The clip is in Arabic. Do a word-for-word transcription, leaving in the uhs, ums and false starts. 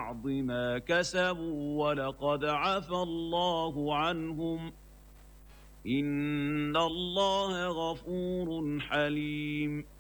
ببعض ما كسبوا ولقد عفى الله عنهم إن الله غفور حليم.